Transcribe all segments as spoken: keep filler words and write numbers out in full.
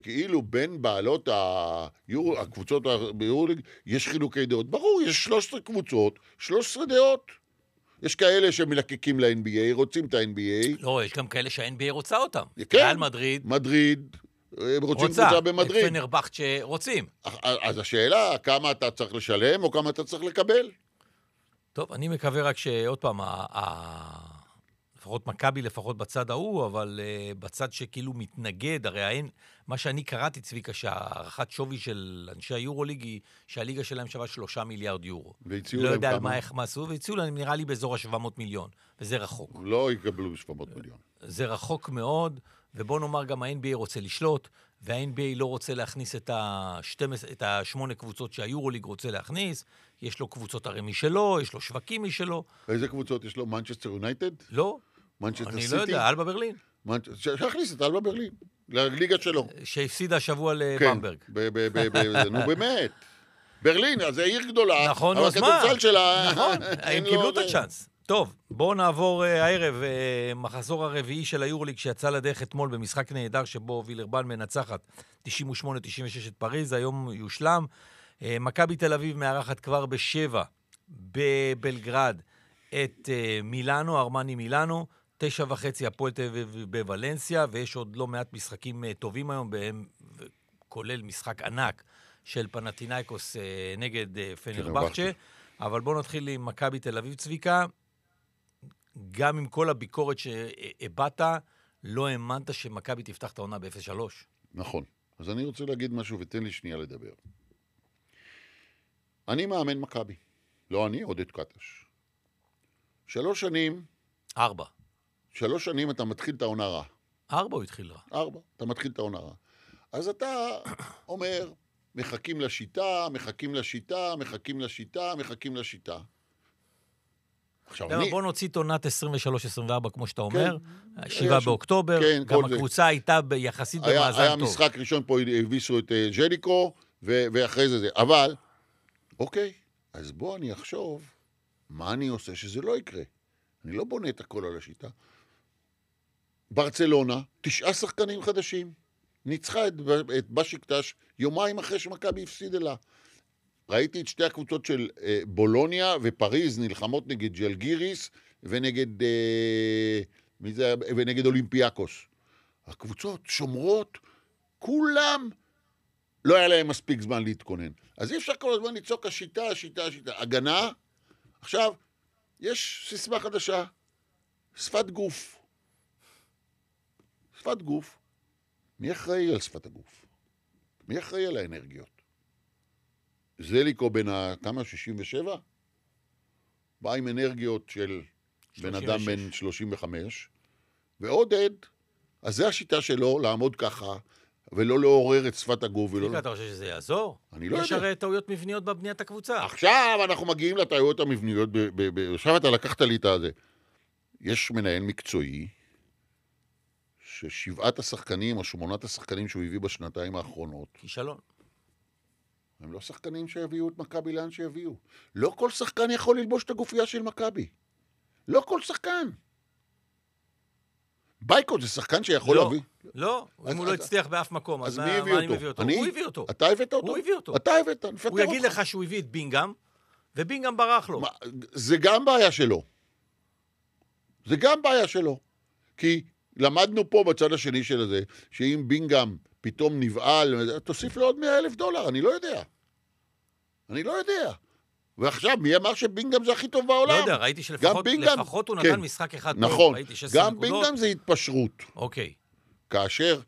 כאילו בין בעלות היורו, הקבוצות ביורוליג, יש חילוקי דעות. ברור, יש שלוש עשרה קבוצות, שלוש עשרה דעות. יש כאלה שמלקקים ל-אן בי איי, רוצים את ה-אן בי איי. לא, יש גם כאלה שה-אן בי איי רוצה אותם. כן. ריאל מדריד. מדריד. הם רוצים קבוצה במדריד. רוצה, את פנרבחצ'ה רוצים. אז השאלה, כמה אתה צריך לשלם או כמה אתה צריך לקבל? טוב, אני מקווה רק שעוד פעם, ה... ה... לפחות מכבי, לפחות בצד ההוא, אבל uh, בצד שכאילו מתנגד, הרי אין, מה שאני קראתי, צביקה, שהערכת שווי של אנשי היורוליג היא שהליגה שלהם שווה שלושה מיליארד יורו. והציעו לא להם יודע כמה? על מה איך מעשו, והציעו להם נראה לי באזור ה-שבע מאות מיליון, וזה רחוק. לא יקבלו שבע מאות מיליון. זה רחוק מאוד, ובוא נאמר גם ה-אן בי איי רוצה לשלוט, וה-אן בי איי לא רוצה להכניס את ה-שתים-עשרה, את השמונה קבוצות שהיורוליג רוצה להכניס, יש לו קבוצות הרי משלו, יש לו שווקים משלו. איזה קבוצות יש לו? מנצ'סטר יונייטד? לא. אני לא יודע, אלבה ברלין. שיכניס את אלבה ברלין, לליגה שלו. שהפסידה השבוע לבמברג. נו באמת. ברלין, אז זה עיר גדולה. נכון, אבל הכדורסל שלה... נכון, הם קיבלו את הצ'אנס. טוב, בואו נעבור הערב, מחזור הרביעי של היורוליג שיצא לדרך אתמול במשחק נהדר שבו וילרבן מנצחת תשעים ושמונה תשעים ושש את פריז, היום יושלם. מכבי תל אביב מארחת כבר בשבע בבלגרד את מילאנו, ארמני מילאנו, תשע וחצי הפועל תל אביב בוולנסיה, ויש עוד לא מעט משחקים טובים היום, בהם, כולל משחק ענק של פנתינייקוס נגד פנרבחצ'ה. אבל בואו נתחיל עם מכבי תל אביב, צביקה. גם עם כל הביקורת שהבאת, לא האמנת שמכבי תפתח את העונה ב-אפס שלוש. נכון. אז אני רוצה להגיד משהו ותן לי שנייה לדבר. אני מאמן מכבי. לא אני, עודד קטש. שלוש שנים... ארבע. שלוש שנים אתה מתחיל את העונה רע. ארבע הוא התחיל רע. ארבע, אתה מתחיל את העונה רע. אז אתה אומר, מחכים לשיטה, מחכים לשיטה, מחכים לשיטה, מחכים לשיטה. עכשיו אני... בוא נוציא עונת עשרים ושלוש עשרים וארבע, כמו שאתה אומר, שבעה באוקטובר, כן, גם הקבוצה זה. הייתה יחסית במאזן טוב. היה משחק ראשון פה, הביסו את ז'ליקו, ו- ואחרי זה זה. אבל, אוקיי, אז בוא אני אחשוב, מה אני עושה שזה לא יקרה? אני לא בונה את הכל על השיטה. ברצלונה, תשעה שחקנים חדשים. ניצחה את, את בשיקטש יומיים אחרי שמכבי הפסיד לה. ראיתי את שתי הקבוצות של אה, בולוניה ופריז נלחמות נגד ג'לגיריס ונגד, אה, מי זה, ונגד אולימפיאקוס. הקבוצות שומרות, כולם לא היה להם מספיק זמן להתכונן. אז אי אפשר כל הזמן לצעוק השיטה, השיטה, השיטה. הגנה, עכשיו, יש סיסמה חדשה, שפת גוף. שפת גוף. מי אחראי על שפת הגוף? מי אחראי על האנרגיות? זליקו בין כמה? שישים ושבע? בא עם אנרגיות של בן אדם בן שלושים וחמש, ועודד, אז זה השיטה שלו, לעמוד ככה, ולא לעורר את שפת הגוף. סליחה, אתה חושב שזה יעזור? אני לא יודע. יש הרי טעויות מבניות בבניית הקבוצה. עכשיו אנחנו מגיעים לטעויות המבניות, עכשיו אתה לקחת לי את הזה. יש מנהל מקצועי, ששבעת השחקנים או שמונת השחקנים שהוא הביא בשנתיים האחרונות, כישלון. הם לא שחקנים שיביאו את מכבי לאן שיביאו. לא כל שחקן יכול ללבוש את הגופייה של מכבי. לא כל שחקן. בייקו זה שחקן שיכול לא, להביא. לא, אם הוא לא הצליח באף מקום, אז אז מי הביא אותו? מביא אותו? אני? הוא הביא אותו. אתה הבאת אותו? הוא הביא אותו. אתה הבאת, נפטר אותך. הוא יגיד לך שהוא הביא את בינגהם, ובינגהם ברח לו. מה, זה גם בעיה שלו. זה גם בעיה שלו. כי למדנו פה בצד השני של זה, שאם בינגהם פתאום נבעל, תוסיף לו עוד מאה אלף דולר, אני לא יודע. אני לא יודע. ועכשיו, מי אמר שבינגהם זה הכי טוב בעולם? לא יודע, ראיתי שלפחות בינגהם, לפחות הוא נתן כן, משחק אחד נכון, טוב. נכון, גם בינגהם זה התפשרות. אוקיי. כאשר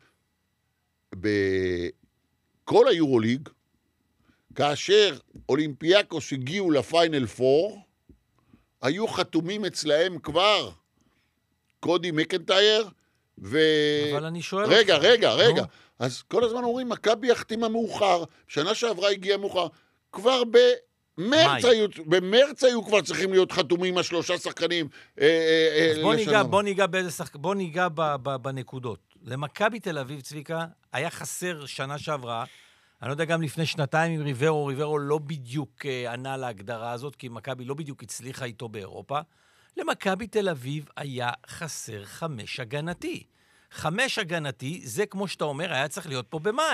בכל היורוליג, כאשר אולימפיאקוס הגיעו לפיינל פור, היו חתומים אצלהם כבר קודי מקנטייר, ו... אבל אני שואל... רגע, רגע, רגע. נו. אז כל הזמן אומרים, מכבי החתימה מאוחר, שנה שעברה הגיעה מאוחר, כבר במרץ היו, במרץ היו כבר צריכים להיות חתומים השלושה שחקנים. אז בוא ניגע, בוא ניגע באיזה שחק... בוא ניגע ב, ב, בנקודות. למכבי תל אביב, צביקה, היה חסר שנה שעברה, אני לא יודע גם לפני שנתיים עם ריברו, ריברו לא בדיוק ענה להגדרה הזאת, כי מכבי לא בדיוק הצליחה איתו באירופה. למכבי תל אביב היה חסר חמש הגנתי. חמש הגנתי, זה כמו שאתה אומר, היה צריך להיות פה במאי.